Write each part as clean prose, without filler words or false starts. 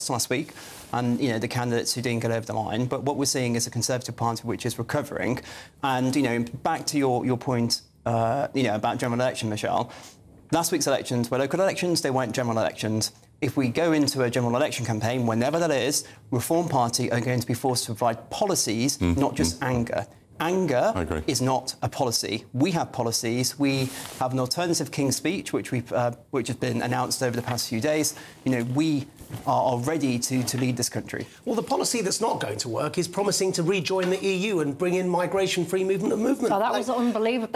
last week, and the candidates who didn't get over the line. But what we're seeing is a Conservative Party which is recovering. And back to your point, about general election, Michelle. Last week's elections were local elections; they weren't general elections. If we go into a general election campaign, whenever that is, Reform Party are going to be forced to provide policies, not just anger. Anger is not a policy. We have policies. We have an alternative King's Speech, which has been announced over the past few days. We are ready to lead this country. Well, the policy that's not going to work is promising to rejoin the EU and bring in migration-free movement of movement. Oh, that was unbelievable.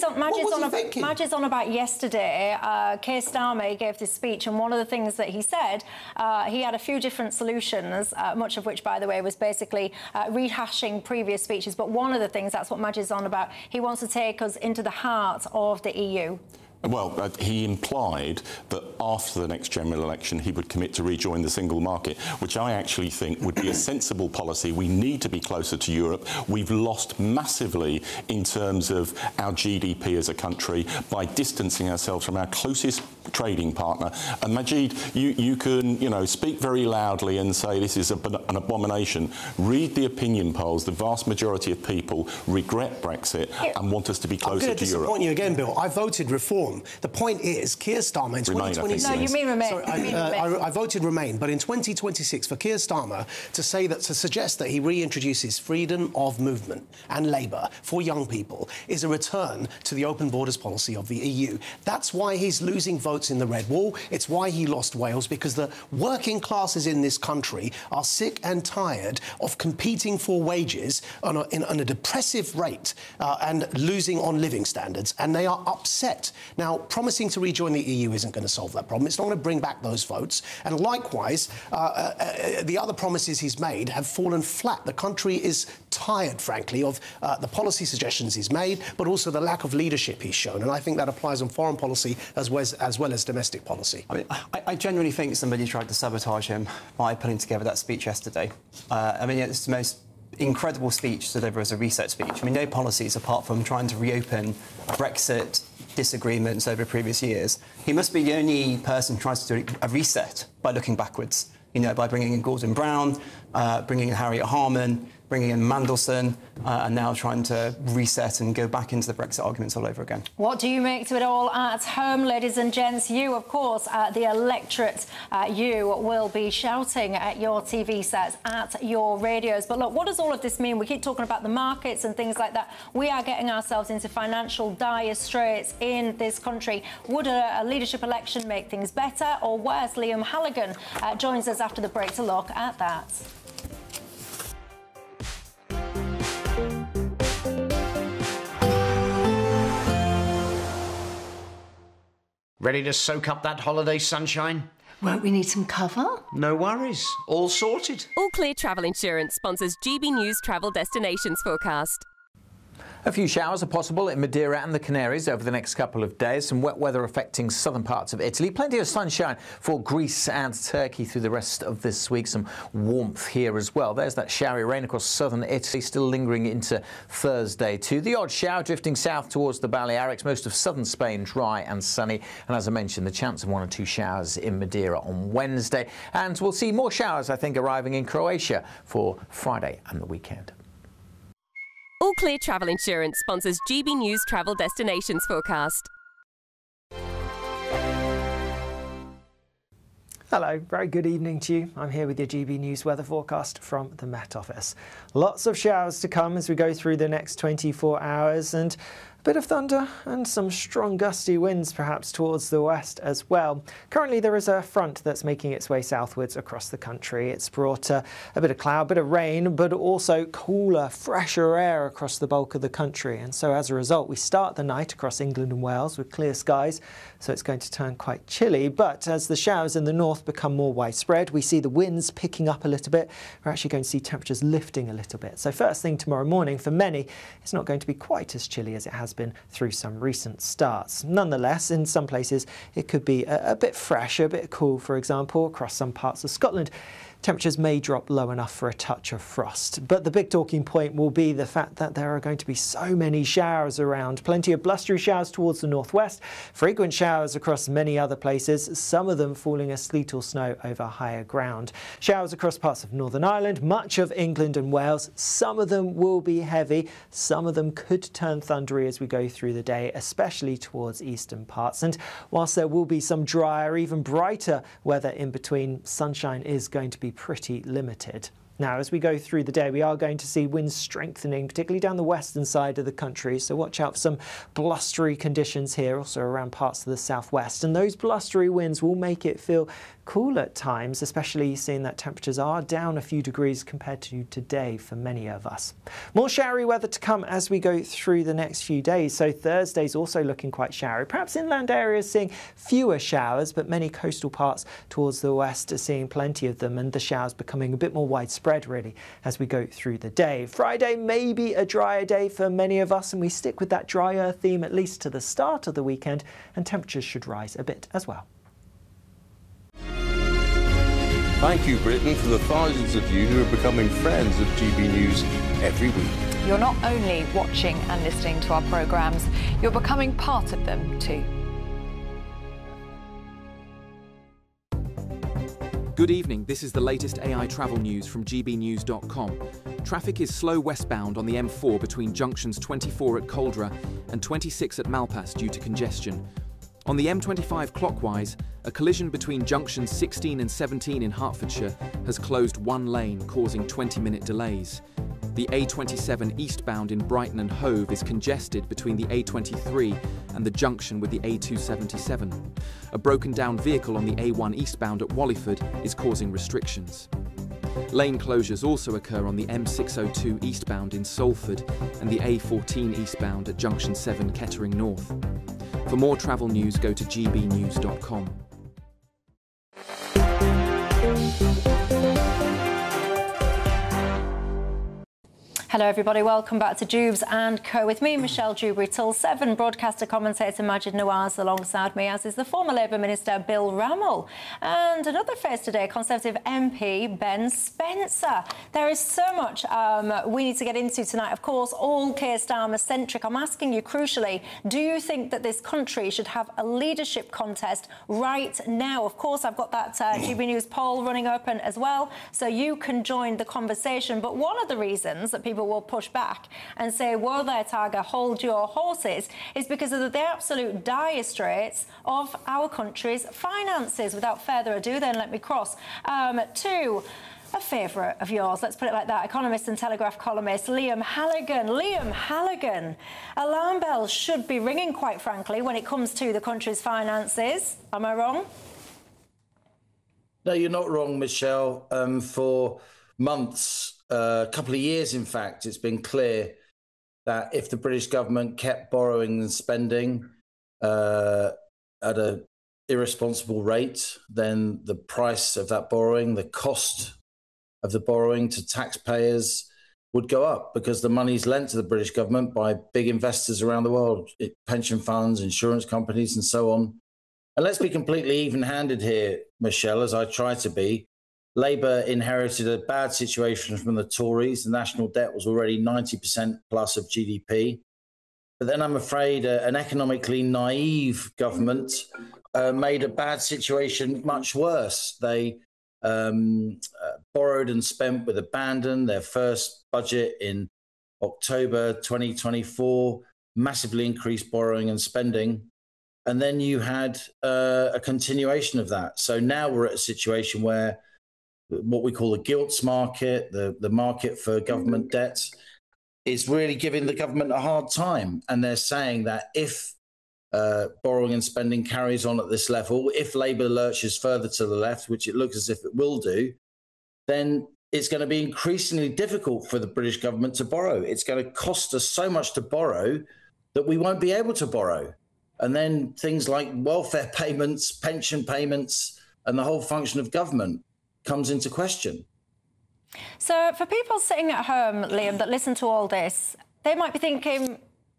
Madge's on about yesterday. Keir Starmer gave this speech, and one of the things that he said, he had a few different solutions, much of which, by the way, was basically rehashing previous speeches. But one of the things, that's what Madge's on about, he wants to take us into the heart of the EU. Well, he implied that after the next general election he would commit to rejoin the single market, which I actually think would be a sensible policy. We need to be closer to Europe. We've lost massively in terms of our GDP as a country by distancing ourselves from our closest trading partner. And Majid, you can, speak very loudly and say this is an abomination. Read the opinion polls. The vast majority of people regret Brexit and want us to be closer to Europe. I'm going to disappoint you again, Bill. I voted Reform. The point is, Keir Starmer in 2026... No, you mean Remain. Sorry, I voted Remain, but in 2026 for Keir Starmer to suggest that he reintroduces freedom of movement and labour for young people is a return to the open borders policy of the EU. That's why he's losing votes in the Red Wall. It's why he lost Wales, because the working classes in this country are sick and tired of competing for wages on a depressive rate and losing on living standards, and they are upset. Now, promising to rejoin the EU isn't going to solve that problem. It's not going to bring back those votes. And likewise, the other promises he's made have fallen flat. The country is tired, frankly, of the policy suggestions he's made, but also the lack of leadership he's shown. And I think that applies on foreign policy as well as domestic policy. I genuinely think somebody tried to sabotage him by putting together that speech yesterday. It's the most incredible speech to deliver as a reset speech. No policies apart from trying to reopen Brexit disagreements over previous years. He must be the only person who tries to do a reset by looking backwards, by bringing in Gordon Brown, bringing in Harriet Harman, bringing in Mandelson, and now trying to reset and go back into the Brexit arguments all over again. What do you make to it all at home, ladies and gents? You, of course, the electorate, you will be shouting at your TV sets, at your radios. But look, what does all of this mean? We keep talking about the markets and things like that. We are getting ourselves into financial dire straits in this country. Would a leadership election make things better or worse? Liam Halligan joins us after the break to look at that. Ready to soak up that holiday sunshine? Won't we need some cover? No worries. All sorted. All Clear Travel Insurance sponsors GB News Travel Destinations Forecast. A few showers are possible in Madeira and the Canaries over the next couple of days. Some wet weather affecting southern parts of Italy. Plenty of sunshine for Greece and Turkey through the rest of this week. Some warmth here as well. There's that showery rain across southern Italy, still lingering into Thursday too. The odd shower drifting south towards the Balearics. Most of southern Spain dry and sunny. And as I mentioned, the chance of 1 or 2 showers in Madeira on Wednesday. And we'll see more showers, I think, arriving in Croatia for Friday and the weekend. All Clear Travel Insurance sponsors GB News Travel Destinations Forecast. Hello, very good evening to you. I'm here with your GB News weather forecast from the Met Office. Lots of showers to come as we go through the next 24 hours and a bit of thunder and some strong gusty winds perhaps towards the west as well. Currently there is a front that's making its way southwards across the country. It's brought a bit of cloud, a bit of rain, but also cooler, fresher air across the bulk of the country. And so as a result, we start the night across England and Wales with clear skies, so it's going to turn quite chilly. But as the showers in the north become more widespread, we see the winds picking up a little bit. We're actually going to see temperatures lifting a little bit. So first thing tomorrow morning, for many, it's not going to be quite as chilly as it has been through some recent starts. Nonetheless, in some places it could be a bit fresh, a bit cool. For example, across some parts of Scotland, temperatures may drop low enough for a touch of frost. But the big talking point will be the fact that there are going to be so many showers around. Plenty of blustery showers towards the northwest, frequent showers across many other places, some of them falling as sleet or snow over higher ground. Showers across parts of Northern Ireland, much of England and Wales. Some of them will be heavy. Some of them could turn thundery as we go through the day, especially towards eastern parts. And whilst there will be some drier, even brighter weather in between, sunshine is going to be pretty limited. Now, as we go through the day, we are going to see winds strengthening, particularly down the western side of the country. So watch out for some blustery conditions here, also around parts of the southwest. And those blustery winds will make it feel cool at times, especially seeing that temperatures are down a few degrees compared to today for many of us. More showery weather to come as we go through the next few days. So Thursday's also looking quite showery. Perhaps inland areas seeing fewer showers, but many coastal parts towards the west are seeing plenty of them, and the showers becoming a bit more widespread really as we go through the day. Friday may be a drier day for many of us, and we stick with that drier theme at least to the start of the weekend, and temperatures should rise a bit as well. Thank you, Britain, for the thousands of you who are becoming friends of GB News every week. You're not only watching and listening to our programmes, you're becoming part of them too. Good evening, this is the latest AI travel news from gbnews.com. Traffic is slow westbound on the M4 between junctions 24 at Coldra and 26 at Malpas due to congestion. On the M25 clockwise, a collision between junctions 16 and 17 in Hertfordshire has closed one lane, causing 20-minute delays. The A27 eastbound in Brighton and Hove is congested between the A23 and the junction with the A277. A broken-down vehicle on the A1 eastbound at Wallyford is causing restrictions. Lane closures also occur on the M602 eastbound in Salford and the A14 eastbound at Junction 7 Kettering North. For more travel news, go to gbnews.com. Hello everybody, welcome back to Jubes and Co. With me, Michelle Dewberry, till 7, broadcaster commentator Majid Nawaz alongside me, as is the former Labour Minister Bill Rammell. And another face today, Conservative MP Ben Spencer. There is so much we need to get into tonight. Of course, all Keir Starmer centric. I'm asking you crucially, do you think that this country should have a leadership contest right now? Of course, I've got that GB News poll running open as well, so you can join the conversation. But one of the reasons that people will push back and say, whoa there, Tiger, hold your horses, is because of the absolute dire straits of our country's finances. Without further ado, then, let me cross to a favourite of yours, let's put it like that, economist and Telegraph columnist Liam Halligan. Liam Halligan, alarm bells should be ringing, quite frankly, when it comes to the country's finances. Am I wrong? No, you're not wrong, Michelle. For months, a couple of years, in fact, it's been clear that if the British government kept borrowing and spending at an irresponsible rate, then the price of that borrowing, the cost of the borrowing to taxpayers would go up, because the money's lent to the British government by big investors around the world, pension funds, insurance companies, and so on. And let's be completely even-handed here, Michelle, as I try to be. Labour inherited a bad situation from the Tories. The national debt was already 90% plus of GDP. But then I'm afraid an economically naive government made a bad situation much worse. They borrowed and spent with abandon. Their first budget in October 2024 massively increased borrowing and spending. And then you had a continuation of that. So now we're at a situation where what we call the gilts market, the market for government debt, is really giving the government a hard time. And they're saying that if borrowing and spending carries on at this level, if Labour lurches further to the left, which it looks as if it will do, then it's going to be increasingly difficult for the British government to borrow. It's going to cost us so much to borrow that we won't be able to borrow. And then things like welfare payments, pension payments, and the whole function of government comes into question. So for people sitting at home, Liam, that listen to all this, they might be thinking,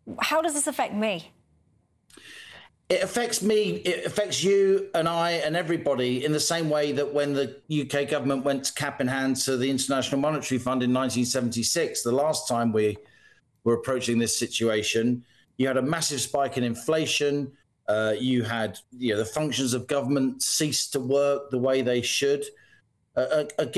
How does this affect me? It affects me, it affects you and I and everybody in the same way that when the UK government went cap in hand to the International Monetary Fund in 1976, the last time we were approaching this situation, you had a massive spike in inflation. You had the functions of government ceased to work the way they should. Again,